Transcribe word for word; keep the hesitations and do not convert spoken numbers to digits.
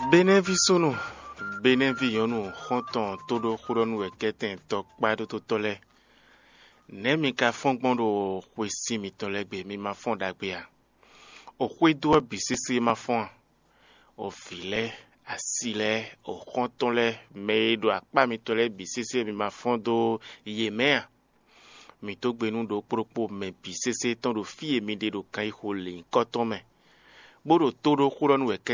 Benevisono, benevionu, honton, todo khuronu eketen tok pado to tole. Nemi ka fongbondo kwesi mi tole gbe mi ma fond dagbe a. O khwedo bisisi ma fond. O file, asile, o hontonle, meido akpa mi tole bisisi mi ma fondo yeme. Mi to gbenu do propo me bisisi ton do fie mi de do kai hole koton me. Bodo todo khuronu eketen